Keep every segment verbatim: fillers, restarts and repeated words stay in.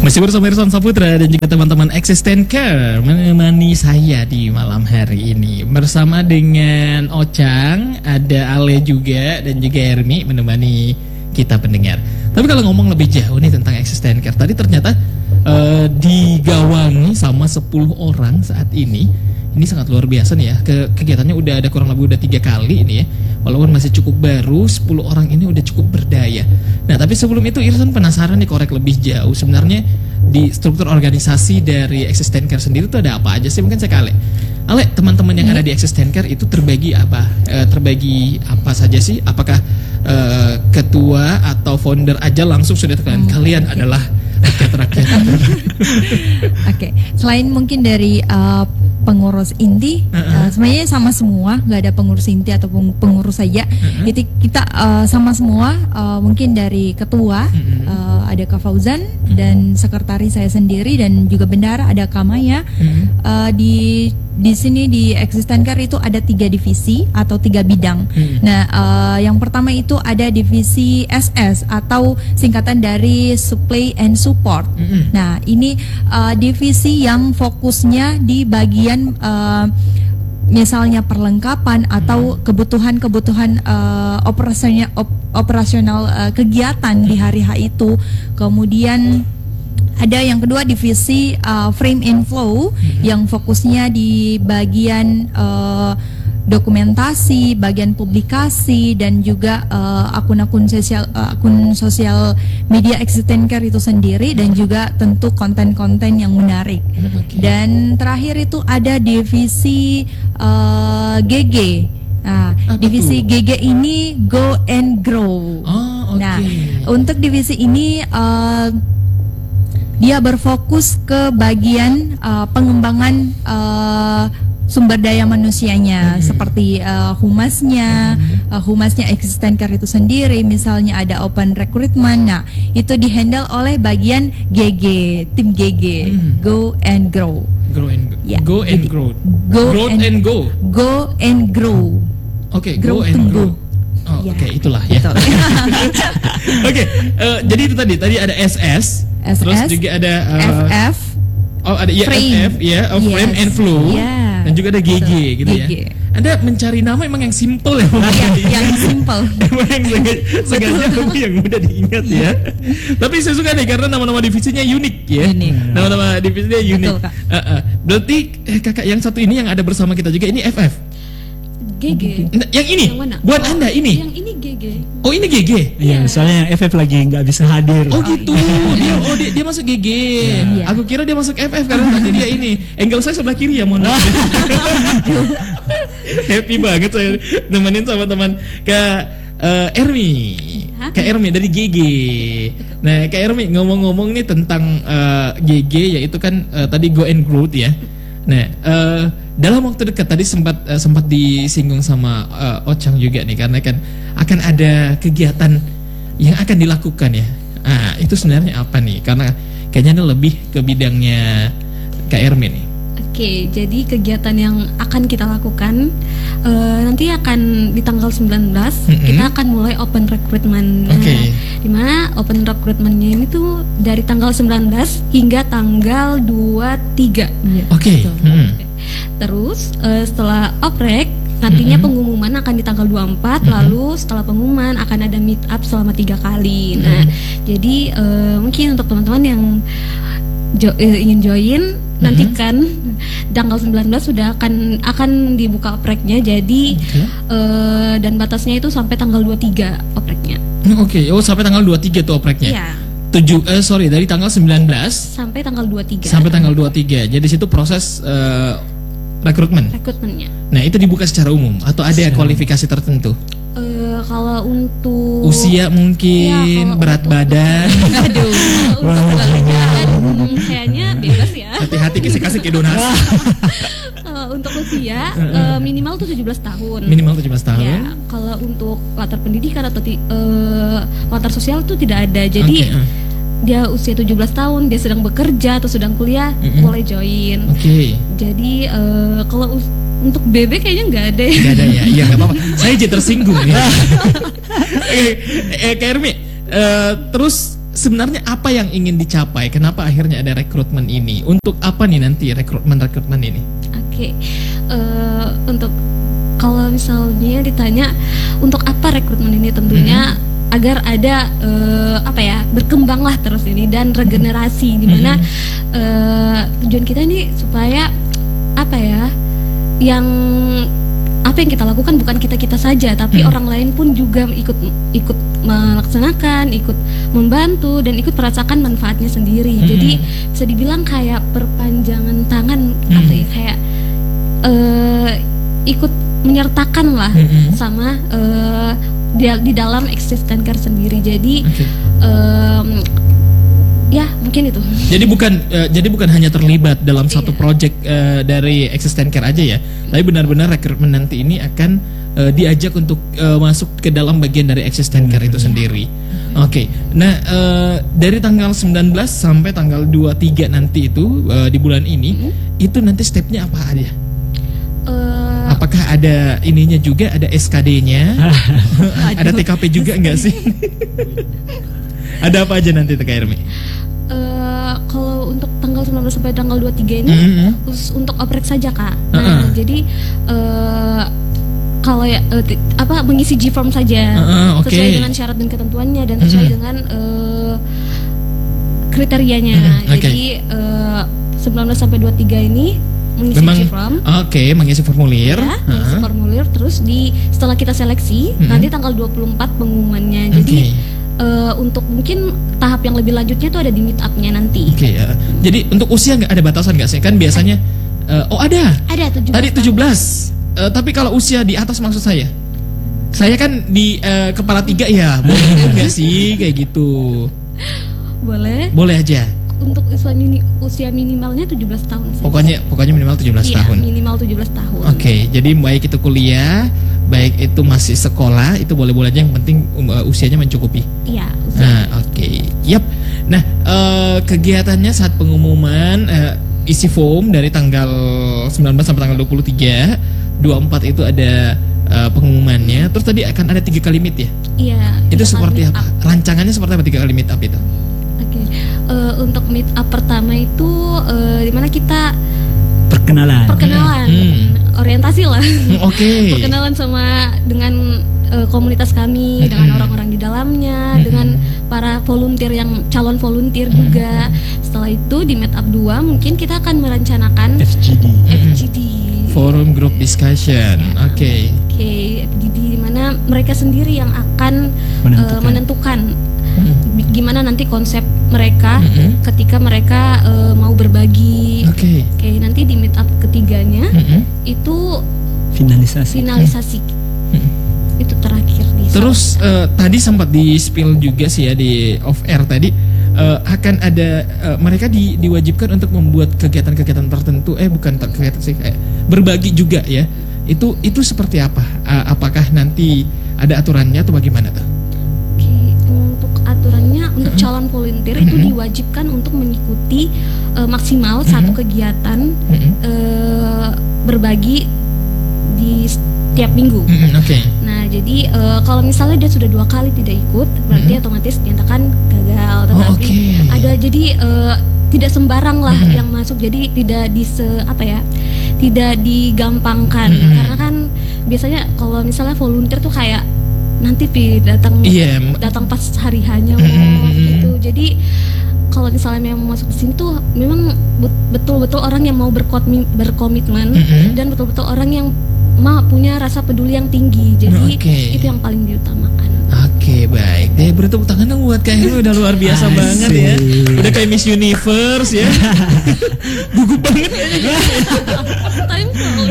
Masih bersama Irsan Saputra dan juga teman-teman Existen Care menemani saya di malam hari ini. Bersama dengan Ocang, ada Ale juga dan juga Hermi menemani kita pendengar. Tapi kalau ngomong lebih jauh nih tentang Existen Care, tadi ternyata uh, digawangi sama sepuluh orang saat ini. Ini sangat luar biasa nih ya. Ke kegiatannya udah ada kurang lebih udah tiga kali ini ya. Walaupun masih cukup baru, sepuluh orang ini udah cukup berdaya. Nah, tapi sebelum itu Irsan penasaran nih korek lebih jauh. Sebenarnya di struktur organisasi dari Existen Care sendiri itu ada apa aja sih? Mungkin saya kali. Ale, teman-teman yang ada di Existen Care itu terbagi apa? E, terbagi apa saja sih? Apakah e, ketua atau founder aja langsung sudah terkenal? Hmm, Kalian okay. adalah rakyat-rakyat. Oke, okay. Selain mungkin dari uh, pengurus inti, uh-uh. uh, sebenarnya sama semua, nggak ada pengurus inti atau pengurus saja. Uh-uh. Jadi kita uh, sama semua, uh, mungkin dari ketua uh-uh. uh, ada Kak Fauzan uh-uh. dan sekretaris saya sendiri dan juga bendara ada Kak Maya. Uh-uh. uh, di di sini di Existen Care itu ada tiga divisi atau tiga bidang. Hmm. Nah, uh, yang pertama itu ada divisi S S atau singkatan dari Supply and Support. Hmm. Nah, ini uh, divisi yang fokusnya di bagian uh, misalnya perlengkapan atau kebutuhan-kebutuhan uh, operasional op, operasional uh, kegiatan di hari H itu. Kemudian ada yang kedua divisi uh, Frame and Flow mm-hmm. yang fokusnya di bagian uh, dokumentasi, bagian publikasi dan juga uh, akun-akun sosial uh, akun sosial media Existen Care itu sendiri dan juga tentu konten-konten yang menarik. Okay. Dan terakhir itu ada divisi uh, G G. Nah, Apa divisi itu? G G ini Go and Grow. Oh, okay. Nah, untuk divisi ini uh, dia berfokus ke bagian uh, pengembangan uh, sumber daya manusianya, mm-hmm. seperti uh, humasnya, mm-hmm. uh, humasnya Existen Care itu sendiri, misalnya ada open recruitment. Nah, itu dihandle oleh bagian G G, tim G G, mm-hmm. Go and Grow. Grow and go. Ya, go and jadi, grow. Go Growth and, and go. Go and grow. Oke, okay, go and grow. Oh, ya. Oke, okay, itulah ya. Oke, okay, uh, jadi itu tadi, tadi ada S S, S S terus juga ada uh, F F. Oh, ada ya F F, ya, oh, yes. Frame and Flow. Yeah. Dan juga ada G G betul. Gitu G G. Ya. Anda mencari nama emang yang simple ya? Iya, yang simple. Emang yang sengaja tapi yang mudah diingat ya. Tapi saya suka nih karena nama-nama divisinya unik ya. Unik. Nama-nama divisinya unik. Betul, Kak. Uh, uh. Berarti eh, kakak yang satu ini yang ada bersama kita juga ini F F. G G. Nah, yang ini yang buat oh, Anda ini. Yang ini G G. Oh, ini G G. Iya, yeah. Soalnya yang F F lagi nggak bisa hadir. Oh, gitu. Dia oh dia, dia masuk G G. Yeah. Aku kira dia masuk F F karena tadi dia ini. Angle saya sebelah kiri ya, mohon maaf. Happy banget saya nemenin sama teman Kak uh, Ermi. Kak Ermi dari G G. Nah, Kak Ermi ngomong-ngomong nih tentang uh, G G yaitu kan uh, tadi Go and Growth ya. Nah, uh, dalam waktu dekat tadi sempat uh, sempat disinggung sama uh, Ocang juga nih karena kan akan ada kegiatan yang akan dilakukan ya. Ah, itu sebenarnya apa nih? Karena kayaknya ini lebih ke bidangnya Kak Ermi nih. Oke, jadi kegiatan yang akan kita lakukan uh, nanti akan di tanggal sembilan belas mm-hmm. kita akan mulai open recruitment. Okay. Nah, dimana open recruitmentnya ini tuh dari tanggal sembilan belas hingga tanggal dua puluh tiga. Oke. Okay. Mm-hmm. Terus uh, setelah oprek nantinya mm-hmm. pengumuman akan di tanggal dua puluh empat, mm-hmm. lalu setelah pengumuman akan ada meet up selama tiga kali. Mm-hmm. Nah, jadi uh, mungkin untuk teman-teman yang jo- uh, ingin join mm-hmm. nantikan tanggal sembilan belas sudah akan akan dibuka opreknya. Jadi okay. uh, dan batasnya itu sampai tanggal dua puluh tiga opreknya. Oke, okay. Oh sampai tanggal dua puluh tiga tuh opreknya. Iya. tujuh eh sorry dari tanggal sembilan belas sampai tanggal dua puluh tiga. Sampai tanggal dua puluh tiga. Jadi situ proses uh, rekrutmen. Rekrutmennya. Nah, itu dibuka secara umum atau ada so. kualifikasi tertentu? Uh, kalau untuk usia mungkin, ya, berat untuk, badan. Aduh, untuk pekerjaan kayaknya bebas ya. Hati-hati kasih-kasih ke donasi. uh, untuk usia uh, minimal tuh tujuh belas tahun. Minimal tujuh belas tahun. Ya, kalau untuk latar pendidikan atau uh, latar sosial tuh tidak ada. Jadi okay. dia usia tujuh belas tahun, dia sedang bekerja atau sedang kuliah, mm-hmm. boleh join. Oke. Okay. Jadi uh, kalau us- untuk B B kayaknya nggak ada. Nggak ada ya, iya nggak apa-apa. Saya jadi tersinggung ya. Oke, eh, Kak Ermi, uh, terus sebenarnya apa yang ingin dicapai? Kenapa akhirnya ada rekrutmen ini? Untuk apa nih nanti rekrutmen-rekrutmen ini? Oke, eh, untuk kalau misalnya ditanya untuk apa rekrutmen ini, tentunya mm-hmm. agar ada eh, apa ya, berkembanglah terus ini dan regenerasi, di mana mm-hmm. eh, tujuan kita ini supaya apa ya, yang apa yang kita lakukan bukan kita kita saja, tapi mm-hmm. orang lain pun juga ikut ikut melaksanakan, ikut membantu dan ikut merasakan manfaatnya sendiri. Mm-hmm. Jadi bisa dibilang kayak perpanjangan tangan, mm-hmm. apa ya, kayak eh, ikut menyertakan lah mm-hmm. sama uh, di, di dalam Existen Care sendiri. Jadi okay. um, ya mungkin itu. Jadi bukan uh, jadi bukan hanya terlibat dalam satu iya. project uh, dari Existen Care aja ya, tapi benar-benar rekrutmen nanti ini akan uh, diajak untuk uh, masuk ke dalam bagian dari Existen Care itu sendiri. Oke, okay. Nah uh, dari tanggal sembilan belas sampai tanggal dua puluh tiga nanti itu uh, di bulan ini mm-hmm. itu nanti stepnya apa aja? Uh, Apakah ada ininya juga, ada S K D-nya, ada T K P juga nggak sih? Ada apa aja nanti T K R M I? Uh, kalau untuk tanggal sembilan belas sampai tanggal dua puluh tiga ini mm-hmm. khusus untuk oprek saja Kak. Nah, uh-uh. jadi uh, kalau ya uh, t- apa mengisi G-form saja uh-uh, okay. sesuai dengan syarat dan ketentuannya dan sesuai mm-hmm. dengan uh, kriterianya. Mm-hmm. Okay. Jadi uh, sembilan belas sampai dua puluh tiga ini mengisi Memang, G-form. Oke, okay, mengisi formulir. Ya, mengisi uh-huh. formulir, terus di setelah kita seleksi mm-hmm. nanti tanggal dua puluh empat pengumumannya. Jadi okay. uh, untuk mungkin tahap yang lebih lanjutnya itu ada di meet up-nya nanti. Oke, okay, ya. Jadi untuk usia nggak ada batasan nggak sih? Kan biasanya uh, oh ada. Ada tujuh belas. Tadi tujuh belas. Uh, tapi kalau usia di atas maksud saya. Saya kan di uh, kepala tiga ya, boleh nggak sih kayak gitu? Boleh. Boleh aja. Untuk usia, mini, usia minimalnya tujuh belas tahun saja. Pokoknya pokoknya minimal tujuh belas iya, tahun. Minimal tujuh belas tahun. Oke, okay, jadi baik itu kuliah, baik itu masih sekolah, itu boleh-boleh aja, yang penting uh, usianya mencukupi. Iya, usia. Nah, oke. Okay. Yap. Nah, uh, kegiatannya saat pengumuman uh, isi form dari tanggal sembilan belas sampai tanggal dua puluh tiga, dua puluh empat itu ada uh, pengumumannya. Terus tadi akan ada tiga kali meet ya? Iya. Itu seperti apa? Up. Rancangannya seperti apa tiga kali meet up itu? Oke, okay. uh, untuk meet up pertama itu uh, di mana kita perkenalan, perkenalan, hmm. orientasi lah, oke, okay. perkenalan sama dengan uh, komunitas kami, hmm. dengan orang-orang di dalamnya, hmm. dengan para volunteer yang calon volunteer hmm. juga. Setelah itu di meet up dua mungkin kita akan merencanakan F G D, F G D, Forum Group Discussion, oke, okay. oke, okay. F G D di mana mereka sendiri yang akan menentukan, uh, menentukan hmm. gimana nanti konsep mereka mm-hmm. ketika mereka uh, mau berbagi. Oke. Okay. Oke, okay, nanti di meet up ketiganya mm-hmm. itu finalisasi. Finalisasi. Mm-hmm. Itu terakhir di. Terus uh, tadi sempat di spill juga sih ya di off air tadi uh, akan ada uh, mereka di, diwajibkan untuk membuat kegiatan-kegiatan tertentu. Eh bukan kegiatan sih, kayak berbagi juga ya. Itu itu seperti apa? Uh, apakah nanti ada aturannya atau bagaimana tuh? Aturannya untuk mm-hmm. calon volunteer mm-hmm. itu diwajibkan untuk mengikuti uh, maksimal mm-hmm. satu kegiatan mm-hmm. uh, berbagi di setiap minggu. Mm-hmm. Oke. Okay. Nah jadi uh, kalau misalnya dia sudah dua kali tidak ikut, berarti mm-hmm. otomatis dinyatakan gagal. Tetapi oh, okay. ada jadi uh, tidak sembarang lah mm-hmm. yang masuk. Jadi tidak di se apa ya, tidak digampangkan mm-hmm. karena kan biasanya kalau misalnya volunteer tuh kayak nanti pi datang yeah. datang pas hari hanya mm-hmm. gitu. Jadi kalau misalnya memang masuk ke sini tuh memang betul-betul orang yang mau berkomitmen, berkomitmen mm-hmm. dan betul-betul orang yang mau punya rasa peduli yang tinggi. Jadi okay. itu yang paling diutamakan. Oke, okay, baik. Deh bertepuk tangan dong buat Kak Heru, udah luar biasa Asik. banget ya. Udah kayak Miss Universe ya. Gugup banget kayaknya. Time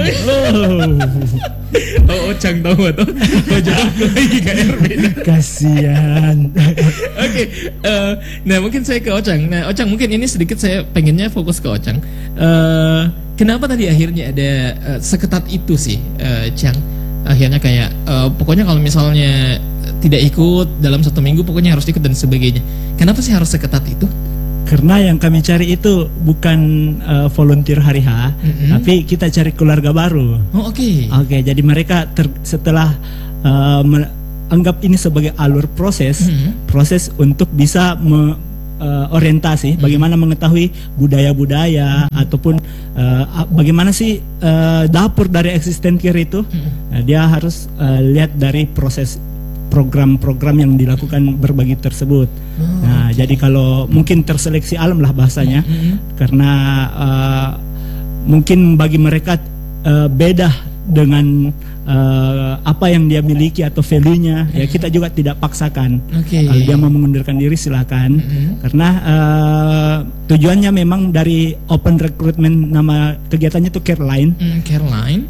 Oh, Ocang tahu atau? Oh, jawab lagi Kak Heru. Kasihan. Oke, uh, nah mungkin saya ke Ocang. Nah, Ocang mungkin ini sedikit saya pengennya fokus ke Ocang. Uh, kenapa tadi akhirnya ada uh, seketat itu sih, uh, Cang? Akhirnya kayak uh, pokoknya kalau misalnya tidak ikut dalam satu minggu pokoknya harus ikut dan sebagainya. Kenapa sih harus seketat itu? Karena yang kami cari itu bukan uh, volunteer hari H, mm-hmm. tapi kita cari keluarga baru. Oh oke. Okay. Oke, okay, jadi mereka ter, setelah uh, me, anggap ini sebagai alur proses, Mhm. proses untuk bisa me, uh, orientasi bagaimana mengetahui budaya-budaya ataupun uh, a- bagaimana sih uh, dapur dari existent care itu. Nah, dia harus uh, lihat dari proses program-program yang dilakukan berbagi tersebut. Nah, jadi kalau mungkin terseleksi alam lah bahasanya, karena uh, mungkin bagi mereka uh, beda dengan uh, apa yang dia miliki atau value-nya, ya kita juga tidak paksakan. Oke. Kalau dia mau mengundurkan diri silakan, Mhm. karena uh, tujuannya memang dari open recruitment, nama kegiatannya itu Careline, Hmm, Caroline.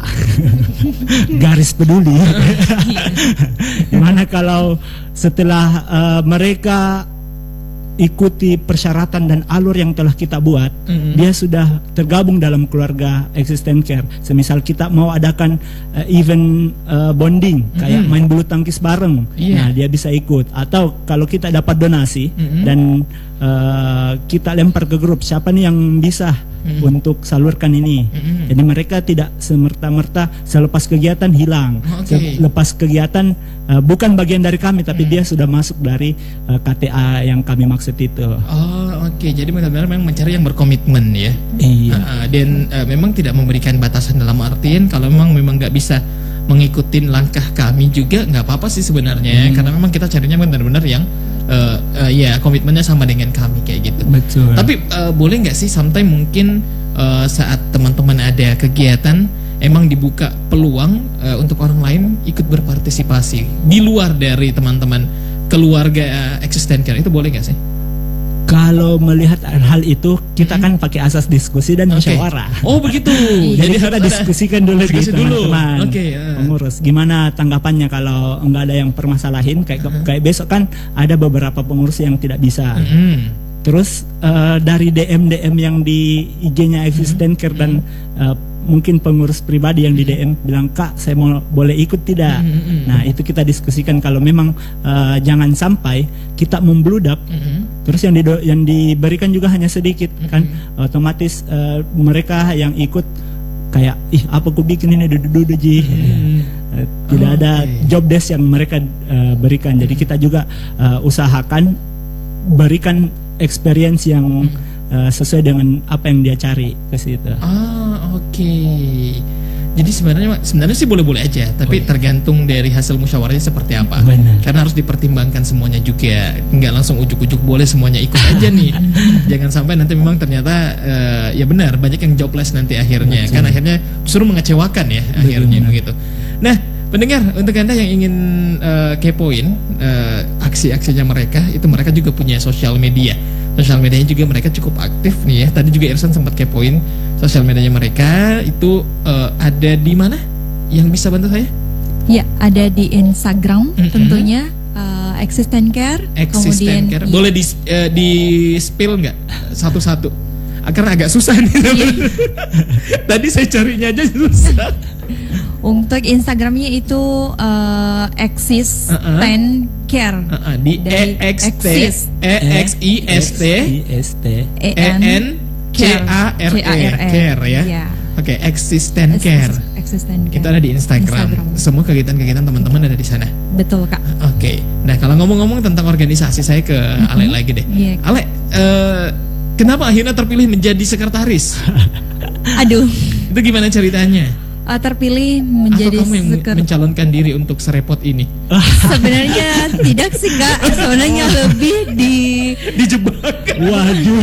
garis peduli. Dimana kalau setelah uh, mereka ikuti persyaratan dan alur yang telah kita buat, Mhm. dia sudah tergabung dalam keluarga existent care. Semisal kita mau adakan uh, event uh, bonding, kayak Mhm. main bulu tangkis bareng, Iya. nah dia bisa ikut. Atau kalau kita dapat donasi Mhm. dan uh, kita lempar ke grup, siapa nih yang bisa Mhm. untuk salurkan ini. Mhm. Jadi mereka tidak semerta-merta selepas kegiatan hilang. Oke. Selepas kegiatan uh, bukan bagian dari kami, tapi dia sudah masuk dari uh, K T A yang kami maksud itu. Oh, oke. Jadi benar-benar memang mencari yang berkomitmen ya. Iya. Uh, dan uh, memang tidak memberikan batasan dalam artian kalau memang memang nggak bisa mengikuti langkah kami juga nggak apa-apa sih sebenarnya, karena memang kita carinya benar-benar yang uh, uh, ya komitmennya sama dengan kami kayak gitu. Betul. Tapi uh, boleh nggak sih sometimes mungkin uh, saat teman-teman ada kegiatan emang dibuka peluang uh, untuk orang lain ikut berpartisipasi di luar dari teman-teman keluarga uh, existent care, itu boleh nggak sih? Kalau melihat hal itu, kita kan pakai asas diskusi dan Oke. musyawarah. Oh begitu. Jadi kita harus ada- diskusikan dulu diskusi di dulu. teman-teman Oke. uh. pengurus. Gimana tanggapannya kalau nggak ada yang permasalahin? Kayak kayak besok kan ada beberapa pengurus yang tidak bisa. Mm-mm. Terus eh, dari D M D M yang di I G-nya existent care dan eh, mungkin pengurus pribadi yang di D M bilang, Kak saya mau boleh ikut tidak? Mm-mm. Nah itu kita diskusikan kalau memang eh, jangan sampai kita membludak. Mm-mm. Terus yang dido- yang diberikan juga hanya sedikit, kan otomatis eh, mereka yang ikut kayak ih apa ku bikin ini duduk-duduk ji. Eh, tidak Oh, ada oke. job desk yang mereka eh, berikan. Jadi kita juga eh, usahakan berikan experience yang eh, sesuai dengan apa yang dia cari ke situ. Ah, oke. Jadi sebenarnya sebenarnya sih boleh-boleh aja, tapi tergantung dari hasil musyawarahnya seperti apa. Benar. Karena harus dipertimbangkan semuanya juga. Nggak langsung ujuk-ujuk boleh semuanya ikut aja nih. Jangan sampai nanti memang ternyata eh, ya benar banyak yang jobless nanti akhirnya. Kan akhirnya justru mengecewakan ya akhirnya begitu. Nah, pendengar, untuk Anda yang ingin eh, kepoin eh, aksi-aksinya mereka, itu mereka juga punya sosial media. Sosial medianya juga mereka cukup aktif nih ya. Tadi juga Irsan sempat kepoin sosial medianya mereka itu eh, ada di mana? Yang bisa bantu saya? Ya, ada di Instagram Mhm. tentunya uh, Existent Care. Existent Care. iya. Boleh di eh, di spill nggak satu-satu? Ah, Karena agak susah nih. Iya. Tadi saya carinya aja susah. Untuk Instagramnya itu uh, Existent Care. Ah, ah, di Dari E X T Exist. E X I S T I S T E N C A R E Care ya. Iya. Oke, Existent Care. Existent Care. Itu ada di Instagram. Semua kegiatan-kegiatan teman-teman ada di sana. Betul, Kak. Oke. Nah, kalau ngomong-ngomong tentang organisasi, saya ke Ale lagi deh. Iya. Ale, eh, kenapa akhirnya terpilih menjadi sekretaris? Aduh, Itu gimana ceritanya? uh, terpilih menjadi Atau kamu yang seker- mencalonkan diri untuk serepot ini? sebenarnya tidak sih, Kak. Sebenarnya lebih di Dijebak. Waduh.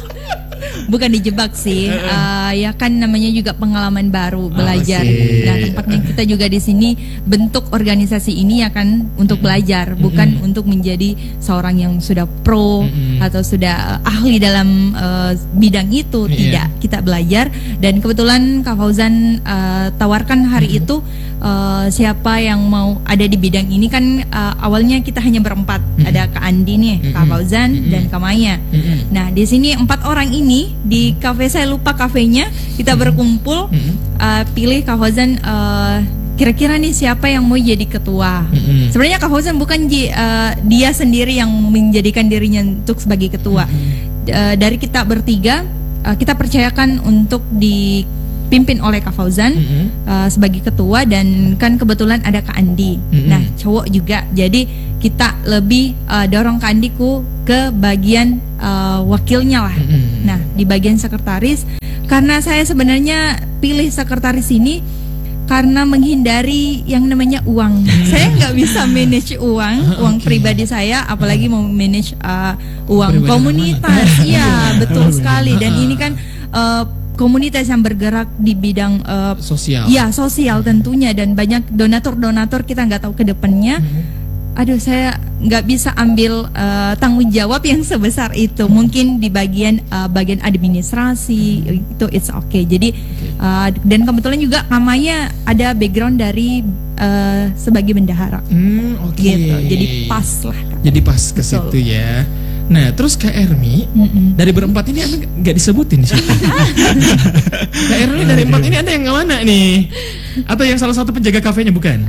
bukan dijebak sih. Uh, ya kan namanya juga pengalaman baru belajar. sih. Nah, tempatnya kita juga di sini bentuk organisasi ini ya kan untuk belajar, bukan untuk menjadi seorang yang sudah pro Mm-mm. atau sudah uh, ahli dalam uh, bidang itu. Iya. Tidak, kita belajar dan kebetulan Kak Fauzan uh, tawarkan hari itu uh, siapa yang mau ada di bidang ini kan uh, awalnya kita hanya berempat. Ada Kak Andi nih, Kak Mm-mm. Fauzan dan Kak Maya. Mm-mm. Nah, di sini empat orang ini di kafe, saya lupa kafenya, kita berkumpul Mm-mm. uh, pilih Kak Fauzan, uh, kira-kira nih siapa yang mau jadi ketua. Mm-mm. Sebenarnya Kak Fauzan bukan ji- uh, dia sendiri yang menjadikan dirinya untuk sebagai ketua. Uh, dari kita bertiga, uh, kita percayakan untuk dipilih dipimpin oleh Kak Fauzan Mm-mm. uh, sebagai ketua, dan kan kebetulan ada Kak Andi. Mm-mm. Nah, cowok juga. Jadi kita lebih uh, dorong Kak Andiku ke bagian uh, wakilnya lah. Mm-mm. Nah, di bagian sekretaris, karena saya sebenarnya pilih sekretaris ini karena menghindari yang namanya uang. Saya nggak bisa manage uang, uang Oke. pribadi saya, apalagi mau manage uh, uang Pribadi komunitas. Iya, betul sekali. Dan Ah. ini kan uh, komunitas yang bergerak di bidang uh, Sosial. ya sosial tentunya, dan banyak donatur-donatur, kita nggak tahu ke depannya. Aduh, saya nggak bisa ambil uh, tanggung jawab yang sebesar itu. Mungkin di bagian uh, bagian administrasi itu it's okay. Jadi uh, dan kebetulan juga Kamaya ada background dari uh, sebagai bendahara Hmm, oke. gitu. Jadi pas lah, Kak. Jadi pas ke Betul. situ ya. Nah, terus Kak Ermi, Mm-mm. dari berempat ini Anda nggak disebutin di situ. Kak Ermi dari empat ini Anda yang mana nih? Atau yang salah satu penjaga kafenya bukan?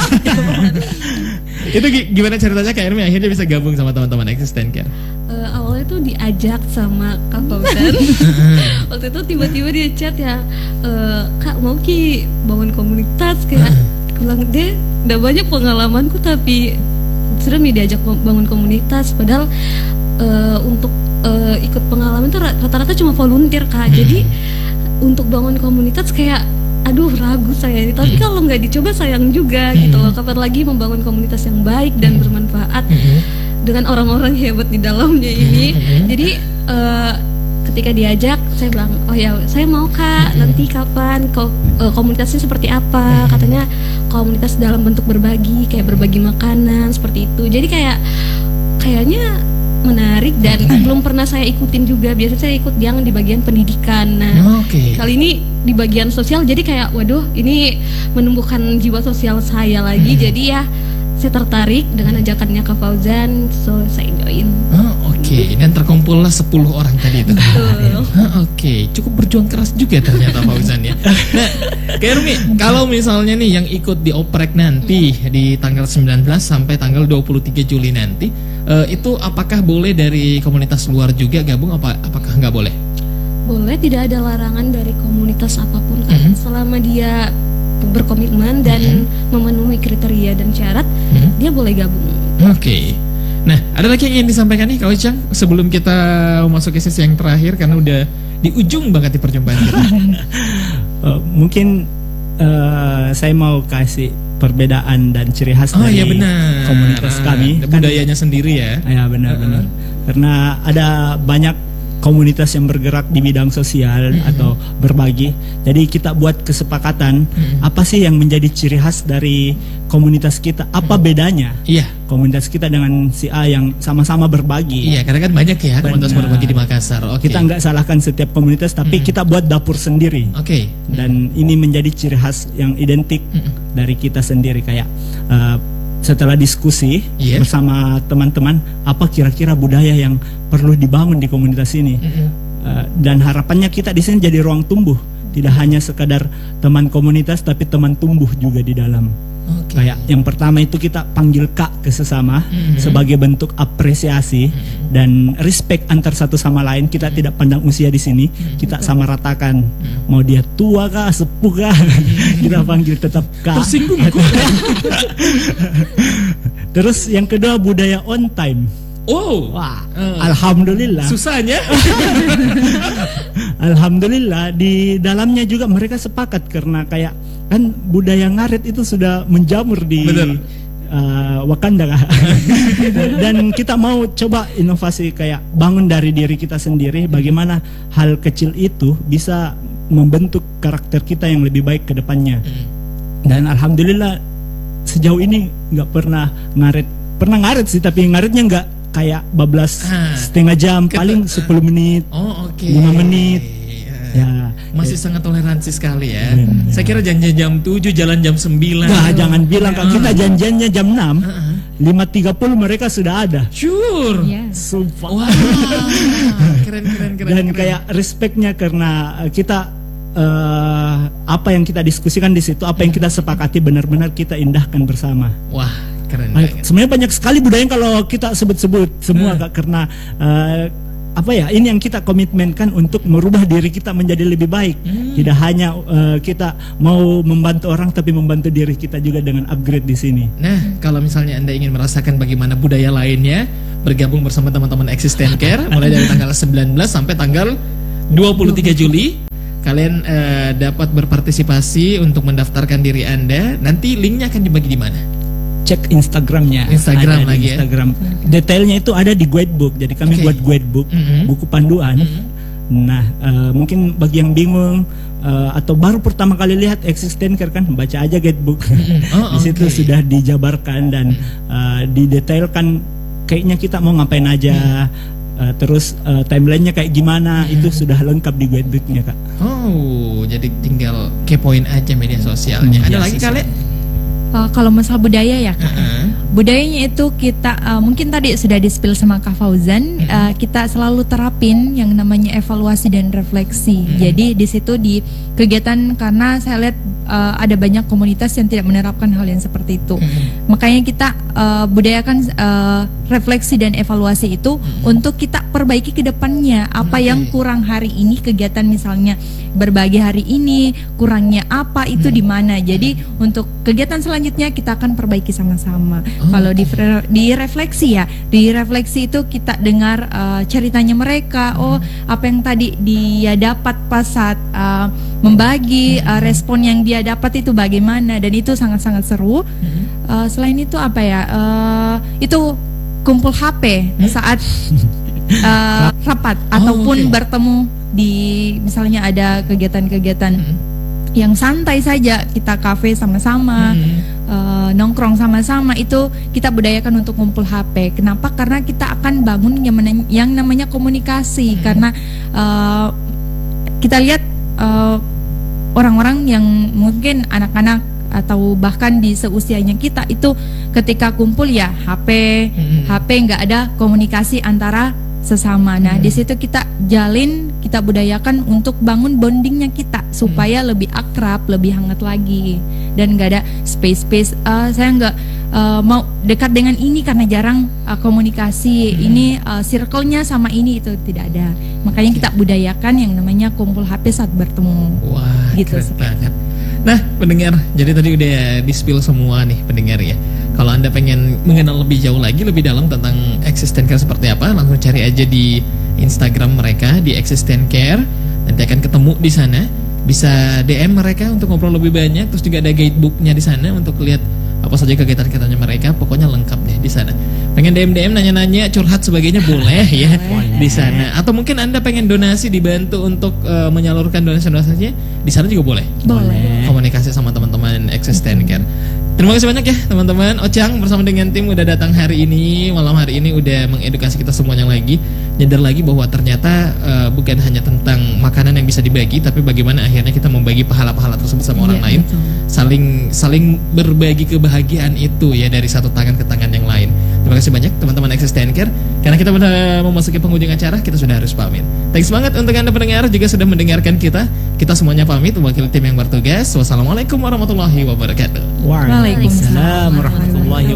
Itu gi- gimana ceritanya Kak Ermi akhirnya bisa gabung sama teman-teman Existen Care? Eh, awalnya tuh diajak sama Kak Fauzan. Waktu itu tiba-tiba dia chat ya, eh, Kak mau ki bangun komunitas, kayak bilang dia udah banyak pengalamanku tapi sudah nih diajak bangun komunitas, padahal eh, untuk eh, ikut pengalaman tuh rata-rata cuma volunteer Kak. Jadi untuk bangun komunitas kayak aduh ragu saya, tapi kalau nggak dicoba sayang juga gitu loh. Kapan lagi membangun komunitas yang baik dan bermanfaat dengan orang-orang hebat di dalamnya ini. Jadi eh, ketika diajak saya bilang, oh ya saya mau Kak, nanti kapan ko eh, komunitasnya seperti apa? Katanya komunitas dalam bentuk berbagi, kayak berbagi makanan seperti itu. Jadi kayak kayaknya menarik dan belum pernah saya ikutin juga. Biasanya saya ikut yang di bagian pendidikan. Nah, Oke. kali ini di bagian sosial, jadi kayak waduh ini menumbuhkan jiwa sosial saya lagi. Jadi ya saya tertarik dengan ajakannya Kak Fauzan, so saya join. Oh, oke. Dan terkumpullah sepuluh orang tadi itu. Betul. Ah, oke, cukup berjuang keras juga ternyata Fauzan ya. Nah, Kak Ermi, kalau misalnya nih yang ikut di oprek nanti di tanggal sembilan belas sampai tanggal dua puluh tiga Juli nanti, eh, itu apakah boleh dari komunitas luar juga gabung, apa apakah nggak boleh? Boleh, tidak ada larangan dari komunitas apapun Kak. Mhm. Selama dia berkomitmen dan memenuhi kriteria dan syarat, Mhm. dia boleh gabung. Oke. Nah, ada lagi yang ingin disampaikan nih Kak Ujang sebelum kita masuk ke sesi yang terakhir karena udah di ujung banget di perjumpaan kita. Uh, mungkin uh, saya mau kasih perbedaan dan ciri khas Oh dari iya benar. komunitas Ah, kami. ada Kan- budayanya sendiri ya. Ya benar-benar. Karena ada banyak komunitas yang bergerak di bidang sosial atau berbagi. Jadi kita buat kesepakatan apa sih yang menjadi ciri khas dari komunitas kita? Apa bedanya Iya. komunitas kita dengan si A yang sama-sama berbagi? Iya, karena kan banyak ya komunitas Benar. berbagi di Makassar. Oke. Kita nggak salahkan setiap komunitas, tapi kita buat dapur sendiri. Oke. Dan ini menjadi ciri khas yang identik dari kita sendiri. Kayak uh, setelah diskusi Iya. bersama teman-teman, apa kira-kira budaya yang perlu dibangun di komunitas ini? Uh, dan harapannya kita di sini jadi ruang tumbuh, tidak hanya sekadar teman komunitas, tapi teman tumbuh juga di dalam. Oke. Kayak yang pertama itu kita panggil Kak ke sesama Mhm. sebagai bentuk apresiasi dan respect antar satu sama lain. Kita tidak pandang usia di sini, kita sama ratakan. Mau dia tua kah, sepuh kah, kita panggil tetap Kak. Tersinggung aku. Terus yang kedua budaya on time. Oh. Wah, Eh, alhamdulillah. susahnya. Alhamdulillah di dalamnya juga mereka sepakat karena kayak kan budaya ngarit itu sudah menjamur di Bener. uh, Wakanda kah? Dan kita mau coba inovasi kayak bangun dari diri kita sendiri, bagaimana hal kecil itu bisa membentuk karakter kita yang lebih baik ke depannya. Dan alhamdulillah sejauh ini nggak pernah ngarit, pernah ngarit sih tapi ngaritnya nggak kayak bablas Ah. setengah jam, Ketu- paling sepuluh menit. Oh, oke. Lima menit. Ya, Masih sangat toleransi sekali ya. Saya kira janjian jam tujuh, jalan jam sembilan. wah jangan bilang Kak, kita janjiannya jam enam, Heeh. lima tiga puluh mereka sudah ada. Sure. Yes. Sumpah. Wah. Keren keren keren. Dan keren. kayak respectnya karena eh, kita eh, apa yang kita diskusikan di situ, apa yang kita sepakati benar-benar kita indahkan bersama. Wah, keren Nah, banget. sebenarnya banyak sekali budaya yang kalau kita sebut-sebut semua Kak, karena eh, apa ya, ini yang kita komitmenkan untuk merubah diri kita menjadi lebih baik. Hmm. Tidak hanya uh, kita mau membantu orang, tapi membantu diri kita juga dengan upgrade di sini. Nah, kalau misalnya Anda ingin merasakan bagaimana budaya lainnya, bergabung bersama teman-teman Existen Care mulai dari tanggal sembilan belas sampai tanggal dua puluh tiga Juli. Kalian uh, dapat berpartisipasi untuk mendaftarkan diri Anda. Nanti linknya akan dibagi di mana? Cek Instagramnya, Instagram ada lagi di Instagram. Ya? Detailnya itu ada di guidebook. Jadi kami Okay. buat guidebook, Mm-hmm. buku panduan. Mm-hmm. Nah, uh, mungkin bagi yang bingung uh, atau baru pertama kali lihat Existen Care kan, baca aja guidebook. Mm-hmm. Oh, di situ okay. sudah dijabarkan dan uh, didetailkan kayaknya kita mau ngapain aja. Uh, terus uh, timelinenya kayak gimana, Hmm. itu sudah lengkap di guidebooknya, Kak. Oh, jadi tinggal kepoin aja media sosialnya. Hmm, Ada ya, lagi sosial. kali? Uh, kalau masalah budaya ya Kak, Uh-huh. budayanya itu kita uh, mungkin tadi sudah di-spill sama Kak Fauzan, uh, kita selalu terapin yang namanya evaluasi dan refleksi. Hmm. Jadi di situ di kegiatan, karena saya lihat uh, ada banyak komunitas yang tidak menerapkan hal yang seperti itu. Hmm. Makanya kita uh, budayakan uh, refleksi dan evaluasi itu untuk kita perbaiki ke depannya. Apa Oke. yang kurang hari ini, kegiatan misalnya berbagi hari ini kurangnya apa, itu di mana. Jadi untuk kegiatan selanjutnya kita akan perbaiki sama-sama. Oh. Kalau di di refleksi ya, di refleksi itu kita dengar uh, ceritanya mereka. Oh, apa yang tadi dia dapat pas saat uh, membagi, uh, respon yang dia dapat itu bagaimana, dan itu sangat-sangat seru. Uh, selain itu apa ya? Uh, itu kumpul H P saat uh, rapat ataupun oke. bertemu di misalnya ada kegiatan-kegiatan yang santai saja, kita kafe sama-sama, uh, nongkrong sama-sama, itu kita budayakan untuk ngumpul H P. Kenapa? Karena kita akan bangun yang, mena- yang namanya komunikasi. Karena uh, kita lihat uh, orang-orang yang mungkin anak-anak atau bahkan di seusianya kita itu ketika kumpul ya H P, Hmm. H P, nggak ada komunikasi antara sesama. Nah, di situ kita jalin, kita budayakan untuk bangun bondingnya kita supaya lebih akrab, lebih hangat lagi, dan nggak ada space-space. Uh, saya nggak uh, mau dekat dengan ini karena jarang uh, komunikasi. Ini uh, circle-nya sama ini, itu tidak ada. Makanya kita budayakan yang namanya kumpul H P saat bertemu. Wah, Gitu keren sih. banget. Nah, pendengar, jadi tadi udah di-spill semua nih pendengar ya. Kalau Anda pengen mengenal lebih jauh lagi, lebih dalam tentang Existen Care seperti apa, langsung cari aja di Instagram mereka di Existen Care. Nanti akan ketemu di sana. Bisa D M mereka untuk ngobrol lebih banyak. Terus juga ada guidebooknya di sana untuk lihat apa saja kegiatan-kegiatannya mereka. Pokoknya lengkap deh di sana. Pengen D M D M nanya-nanya, curhat sebagainya boleh ya di sana. Atau mungkin Anda pengen donasi, dibantu untuk uh, menyalurkan donasi-donasinya, di sana juga boleh. Boleh. Komunikasi sama teman-teman Existen Care. Terima kasih banyak ya teman-teman. Ocang bersama dengan tim udah datang hari ini, malam hari ini udah mengedukasi kita semuanya lagi, nyadar lagi bahwa ternyata uh, bukan hanya tentang makanan yang bisa dibagi, tapi bagaimana akhirnya kita membagi pahala-pahala tersebut sama orang Iya, lain, betul. saling saling berbagi kebahagiaan itu ya, dari satu tangan ke tangan yang lain. Terima kasih banyak teman-teman Existen Care. Karena kita sudah memasuki penghujung acara, kita sudah harus pamit. Thanks banget untuk Anda pendengar juga sudah mendengarkan kita. Kita semuanya pamit mewakili tim yang bertugas. Wassalamualaikum warahmatullahi wabarakatuh. Waalaikumsalam warahmatullahi